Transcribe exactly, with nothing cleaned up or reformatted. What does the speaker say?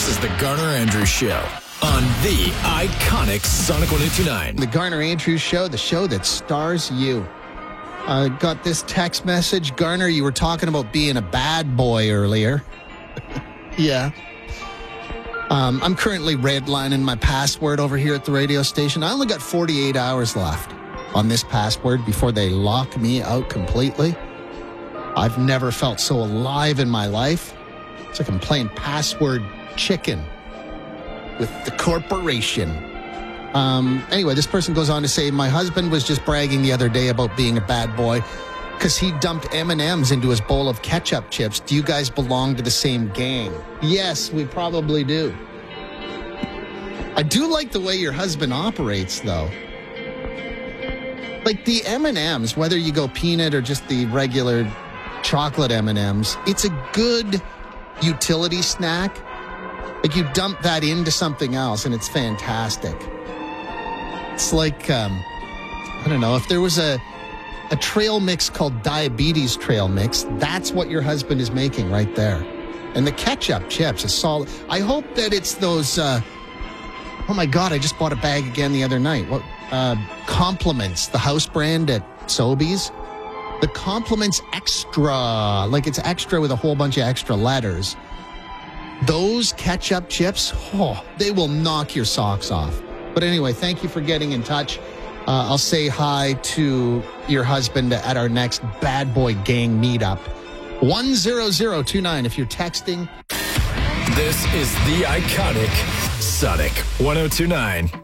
This is the Garner Andrews Show on the iconic Sonic one oh two nine. The Garner Andrews Show, the show that stars you. I uh, got this text message. Garner, you were talking about being a bad boy earlier. Yeah. Um, I'm currently redlining my password over here at the radio station. I only got forty-eight hours left on this password before they lock me out completely. I've never felt so alive in my life. It's like I'm playing password chicken with the corporation. Um, anyway, this person goes on to say, my husband was just bragging the other day about being a bad boy because he dumped M and M's into his bowl of ketchup chips. Do you guys belong to the same gang? Yes, we probably do. I do like the way your husband operates, though. Like the M and M's, whether you go peanut or just the regular chocolate M and M's, it's a good utility snack. Like you dump that into something else and it's fantastic. It's like, um, I don't know, if there was a, a trail mix called Diabetes Trail Mix, that's what your husband is making right there. And the ketchup chips is solid. I hope that it's those, uh, oh my God, I just bought a bag again the other night. What, uh, Compliments, the house brand at Sobeys. The Compliments Extra, like it's extra with a whole bunch of extra letters. Those ketchup chips, oh, they will knock your socks off. But anyway, thank you for getting in touch. Uh, I'll say hi to your husband at our next Bad Boy Gang meetup. one zero zero two nine if you're texting. This is the iconic Sonic one oh two nine.